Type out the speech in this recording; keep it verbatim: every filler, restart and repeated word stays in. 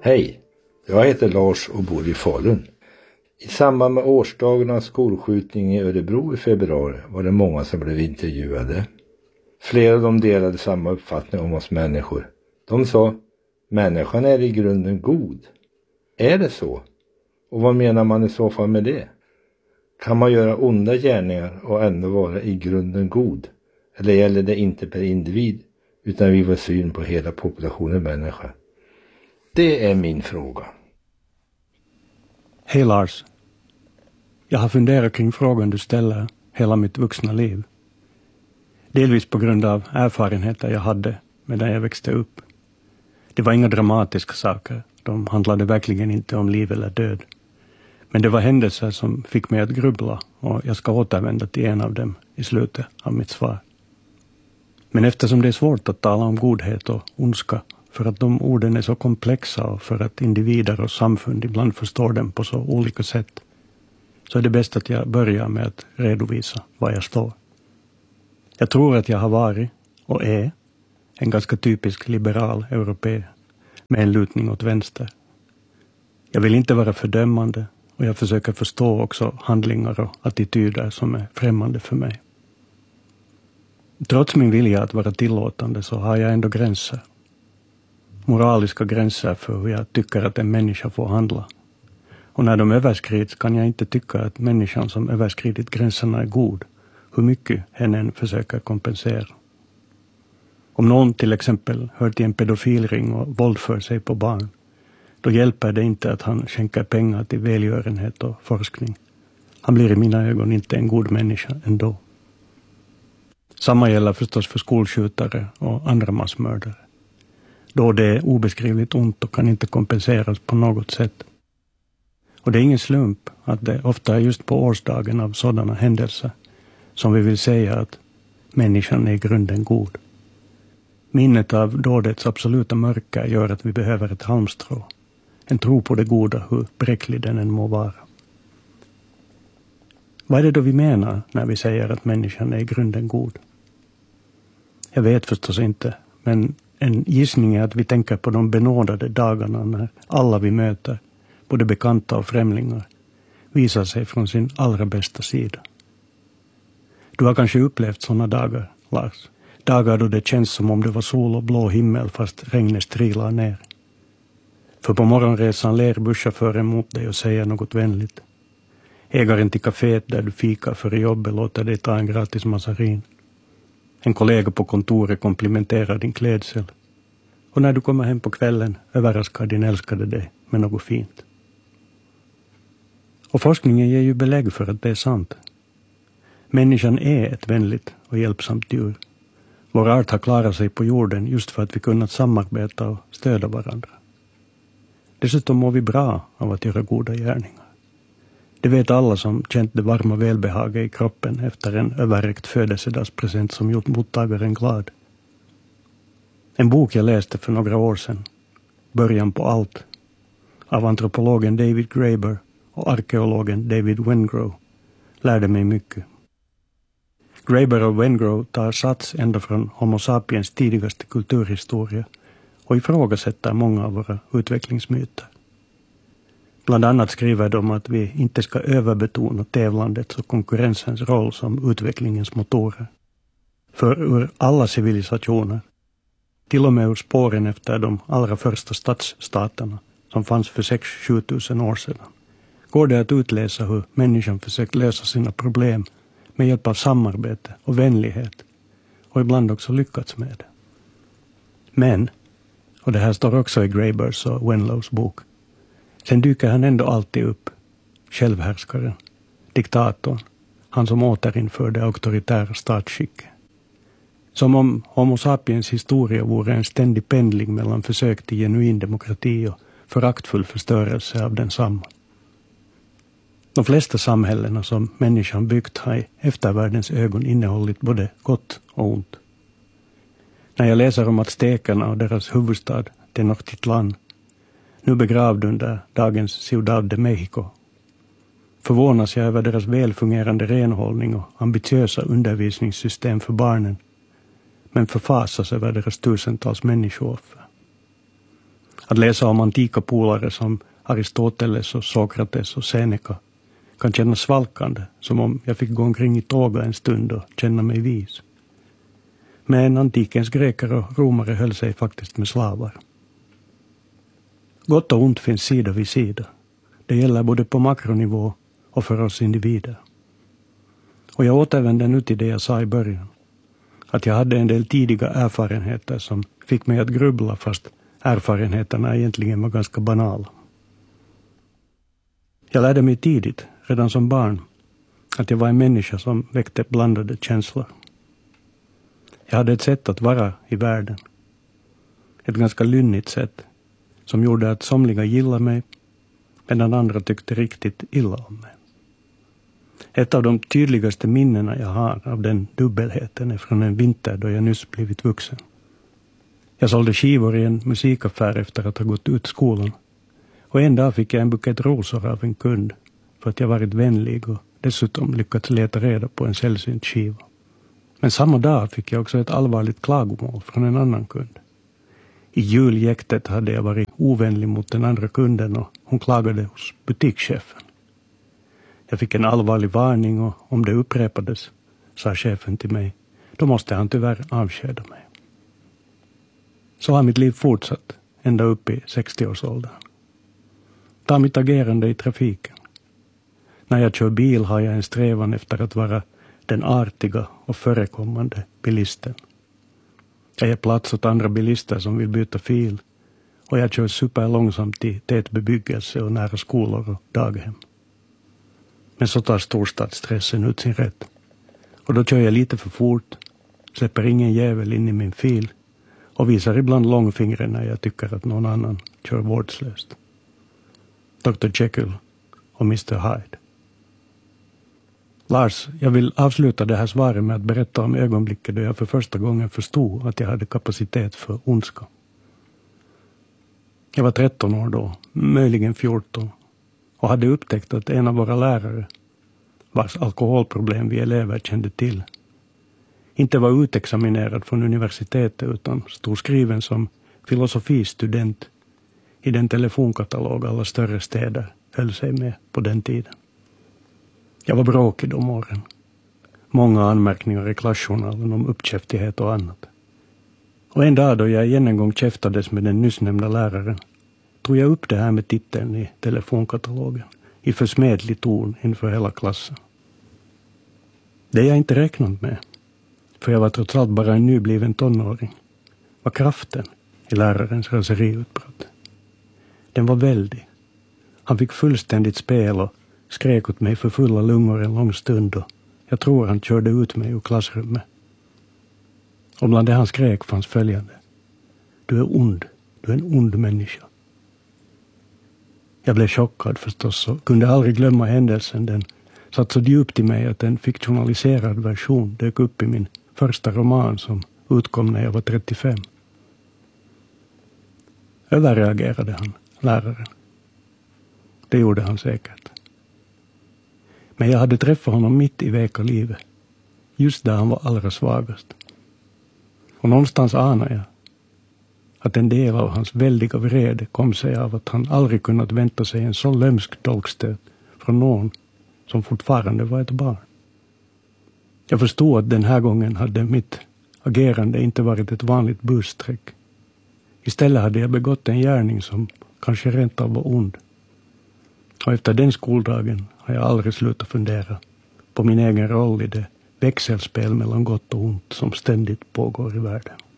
Hej, jag heter Lars och bor i Falun. I samband med årsdagen av skolskjutningen i Örebro i februari var det många som blev intervjuade. Flera av dem delade samma uppfattning om oss människor. De sa, människan är i grunden god. Är det så? Och vad menar man i så fall med det? Kan man göra onda gärningar och ändå vara i grunden god? Eller gäller det inte per individ utan vi var syn på hela populationen människa? Det är min fråga. Hej Lars. Jag har funderat kring frågan du ställer hela mitt vuxna liv. Delvis på grund av erfarenheter jag hade medan jag växte upp. Det var inga dramatiska saker. De handlade verkligen inte om liv eller död. Men det var händelser som fick mig att grubbla och jag ska återvända till en av dem i slutet av mitt svar. Men eftersom det är svårt att tala om godhet och ondska för att de orden är så komplexa och för att individer och samfund ibland förstår dem på så olika sätt, så är det bäst att jag börjar med att redovisa var jag står. Jag tror att jag har varit och är en ganska typisk liberal europé med en lutning åt vänster. Jag vill inte vara fördömande och jag försöker förstå också handlingar och attityder som är främmande för mig. Trots min vilja att vara tillåtande så har jag ändå gränser. Moraliska gränser för hur jag tycker att en människa får handla. Och när de överskrids kan jag inte tycka att människan som överskridit gränserna är god, hur mycket hen än försöker kompensera. Om någon till exempel hör till en pedofilring och våldför sig på barn, då hjälper det inte att han skänker pengar till välgörenhet och forskning. Han blir i mina ögon inte en god människa ändå. Samma gäller förstås för skolskjutare och andra massmördare. Då det är obeskrivligt ont och kan inte kompenseras på något sätt. Och det är ingen slump att det ofta är just på årsdagen av sådana händelser som vi vill säga att människan är i grunden god. Minnet av dådets absoluta mörker gör att vi behöver ett halmstrå. En tro på det goda, hur bräcklig den än må vara. Vad är det då vi menar när vi säger att människan är i grunden god? Jag vet förstås inte, men en gissning är att vi tänker på de benådade dagarna när alla vi möter, både bekanta och främlingar, visar sig från sin allra bästa sida. Du har kanske upplevt sådana dagar, Lars. Dagar då det känns som om det var sol och blå himmel fast regnet strilar ner. För på morgonresan ler busschauffören mot dig och säger något vänligt. Ägaren till kaféet där du fikar för jobbet låter dig ta en gratis massarin. En kollega på kontoret komplimenterar din klädsel. Och när du kommer hem på kvällen överraskar din älskade dig med något fint. Och forskningen ger ju belägg för att det är sant. Människan är ett vänligt och hjälpsamt djur. Vår art har klarat sig på jorden just för att vi kunnat samarbeta och stödja varandra. Dessutom mår vi bra av att göra goda gärningar. Det vet alla som känt det varma välbehaget i kroppen efter en överräckt födelsedagspresent som gjort mottagaren glad. En bok jag läste för några år sedan, Början på allt, av antropologen David Graeber och arkeologen David Wengrow, lärde mig mycket. Graeber och Wengrow tar sats ända från Homo sapiens tidigaste kulturhistoria och ifrågasätter många av våra utvecklingsmyter. Bland annat skriver de att vi inte ska överbetona tävlandets och konkurrensens roll som utvecklingens motorer. För ur alla civilisationer, till och med ur spåren efter de allra första stadsstaterna som fanns för sex till sju tusen år sedan, går det att utläsa hur människan försökt lösa sina problem med hjälp av samarbete och vänlighet och ibland också lyckats med det. Men, och det här står också i Graebers och Wenlows bok, sen dyker han ändå alltid upp, självhärskaren, diktatorn, han som återinförde auktoritära statsskick. Som om Homo sapiens historia vore en ständig pendling mellan försök till genuin demokrati och föraktfull förstörelse av densamma. De flesta samhällena som människan byggt har i eftervärldens ögon innehållit både gott och ont. När jag läser om aztekerna och deras huvudstad Tenochtitlan, nu begravd under dagens Ciudad de México, förvånas jag över deras välfungerande renhållning och ambitiösa undervisningssystem för barnen, men förfasas över deras tusentals människooffer. Att läsa om antika polare som Aristoteles och Sokrates och Seneca kan kännas svalkande, som om jag fick gå omkring i tåga en stund och känna mig vis. Men antikens greker och romare höll sig faktiskt med slavar. Gott och ont finns sida vid sida. Det gäller både på makronivå och för oss individer. Och jag återvänder nu till det jag sa i början. Att jag hade en del tidiga erfarenheter som fick mig att grubbla fast erfarenheterna egentligen var ganska banala. Jag lärde mig tidigt, redan som barn, att jag var en människa som väckte blandade känslor. Jag hade ett sätt att vara i världen. Ett ganska lynnigt sätt som gjorde att somliga gillade mig medan andra tyckte riktigt illa om mig. Ett av de tydligaste minnena jag har av den dubbelheten är från en vinter då jag nyss blivit vuxen. Jag sålde skivor i en musikaffär efter att ha gått ut skolan. Och en dag fick jag en bukett rosor av en kund för att jag varit vänlig och dessutom lyckats leta reda på en sällsynt skiva. Men samma dag fick jag också ett allvarligt klagomål från en annan kund. I juljäktet hade jag varit ovänlig mot den andra kunden och hon klagade hos butikschefen. Jag fick en allvarlig varning och om det upprepades, sa chefen till mig, då måste han tyvärr avskeda mig. Så har mitt liv fortsatt, ända upp i sextioårsåldern. Ta mitt agerande i trafiken. När jag kör bil har jag en strävan efter att vara den artiga och förekommande bilisten. Jag ger plats åt andra bilister som vill byta fil och jag kör superlångsamt i tät bebyggelse och nära skolor och daghem. Men så tar storstadsstressen ut sin rätt. Och då kör jag lite för fort, släpper ingen jävel in i min fil och visar ibland långfingret när jag tycker att någon annan kör vårdslöst. doktor Jekyll och mister Hyde. Lars, jag vill avsluta det här svaret med att berätta om ögonblicket då jag för första gången förstod att jag hade kapacitet för ondska. Jag var tretton år då, möjligen fjorton, och hade upptäckt att en av våra lärare, vars alkoholproblem vi elever kände till, inte var utexaminerad från universitetet utan stod skriven som filosofistudent i den telefonkatalog alla större städer höll sig med på den tiden. Jag var bråkig de åren. Många anmärkningar i klassjournalen om uppkäftighet och annat. Och en dag då jag igen en gång käftades med den nyss nämnda läraren tog jag upp det här med titeln i telefonkatalogen i försmädlig ton inför hela klassen. Det jag inte räknat med, för jag var trots allt bara en nybliven tonåring, var kraften i lärarens raseriutbrott. Den var väldig. Han fick fullständigt spel och skrek åt mig för fulla lungor en lång stund och jag tror han körde ut mig ur klassrummet. Och bland det han skrek fanns följande. Du är ond, du är en ond människa. Jag blev chockad förstås och kunde aldrig glömma händelsen. Den satt så djupt i mig att en fiktionaliserad version dök upp i min första roman som utkom när jag var trettiofem. Överreagerade han, läraren. Det gjorde han säkert. Men jag hade träffat honom mitt i veka livet. Just där han var allra svagast. Och någonstans anar jag att en del av hans väldiga vrede kom sig av att han aldrig kunnat vänta sig en så lömsk dolkstöt från någon som fortfarande var ett barn. Jag förstod att den här gången hade mitt agerande inte varit ett vanligt bussträck. Istället hade jag begått en gärning som kanske rent av var ond. Och efter den skoldagen har jag aldrig slutat fundera på min egen roll i det växelspel mellan gott och ont som ständigt pågår i världen.